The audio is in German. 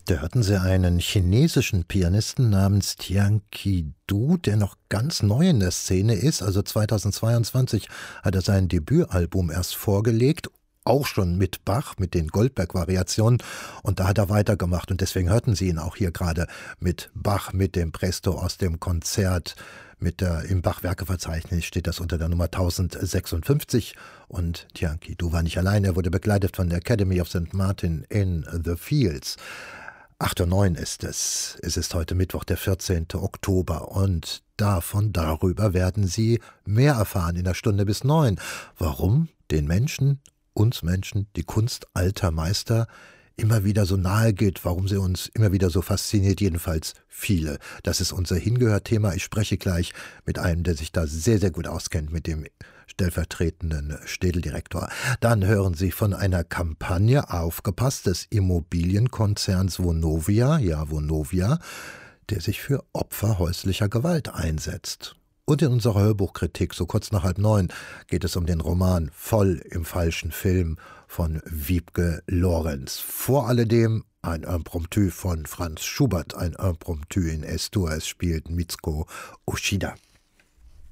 Da hörten Sie einen chinesischen Pianisten namens Tian Qidu, der noch ganz neu in der Szene ist. Also 2022 hat er sein Debütalbum erst vorgelegt, auch schon mit Bach, mit den Goldberg-Variationen. Und da hat er weitergemacht. Und deswegen hörten Sie ihn auch hier gerade mit Bach, mit dem Presto aus dem Konzert. Im Bach-Werke-Verzeichnis steht das unter der Nummer 1056. Und Tian Qidu war nicht allein. Er wurde begleitet von der Academy of St. Martin in the Fields. 8:09 Uhr ist es. Es ist heute Mittwoch, der 14. Oktober. Und darüber werden Sie mehr erfahren in der Stunde bis 9. Warum uns Menschen, die Kunst alter Meister immer wieder so nahe geht, warum sie uns immer wieder so fasziniert, jedenfalls viele. Das ist unser Hingehört-Thema. Ich spreche gleich mit einem, der sich da sehr, sehr gut auskennt, mit dem stellvertretenden Städeldirektor. Dann hören Sie von einer Kampagne, aufgepasst, des Immobilienkonzerns Vonovia, der sich für Opfer häuslicher Gewalt einsetzt. Und in unserer Hörbuchkritik, so kurz nach 8:30, geht es um den Roman Voll im falschen Film von Wiebke Lorenz. Vor alledem ein Impromptu von Franz Schubert, ein Impromptu in S-Dur. Es spielt Mitsuko Ushida.